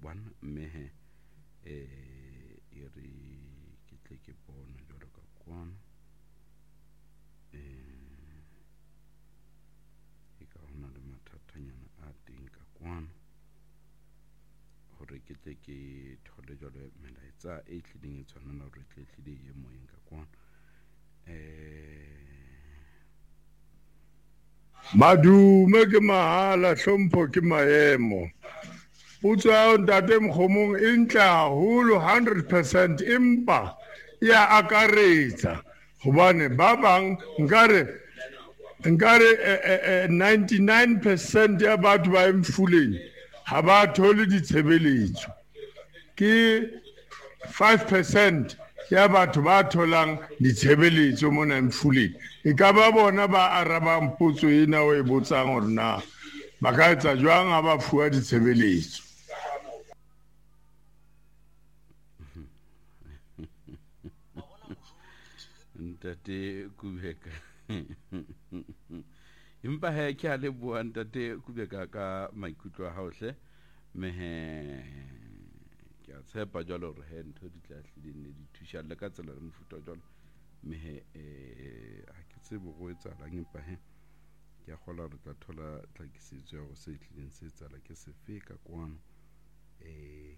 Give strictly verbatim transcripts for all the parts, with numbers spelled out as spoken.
one mme he eh e re ke tle ke bona jalo ka kwana eh e ka hona le mathatanyana a teng ka kwana hore ke tle ke thole jalo melaetsa e tlileng e tshwanela hore tle tlile ye moeng ka kwana eh madume ke mahala hlompho ke maemo putso ya ntate Mokgomong e ntle haholo one hundred percent empa ya akaretsa hobane ba bang nkare nkare ninety-nine percent ya batho ba Mfuleni ha ba thole ditshebeletso ke five percent ya batho ba tholang ditshebeletso mona Mfuleni e ka ba bona ba arabang potso ena o e botsang hore na ba ka etsa jwang ha ba fuwa ditshebeletso ntate Kubeka empa he ke a le bua ntate Kubeka ka maikutlo a haohle me he ke a tshepa jalo re he ntho di tla hlile ne di thusha le ka tsela le mofuta jalo me he eh ha ke tsebe go etsa la empa he ke a gola re tla thola tlakisetso ya go se tlileng se tsala ke sefe ka kwana eh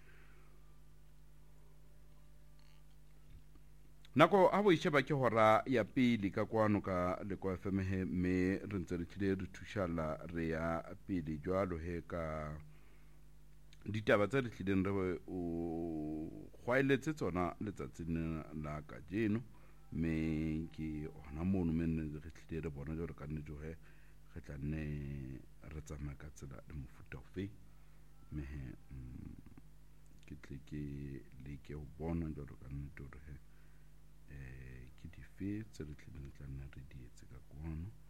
nako a bo isheba ke hora ya pele ka kwano ka le kwa F M he me re ntse re tlile re thushala re ya pele jwalo he ka ditaba tse re tlileng re o khwailetse tsona letsatsing la ka jeno me ke ona mono me ne re tlile re bona jore ka nne jo he re tla nne re tsamaya ka tsela le mofuta ofe me ke tle ke le ke o bona jore ka nne jore he eh ke di fe tse re tlileng tla nna re di etse ka kwana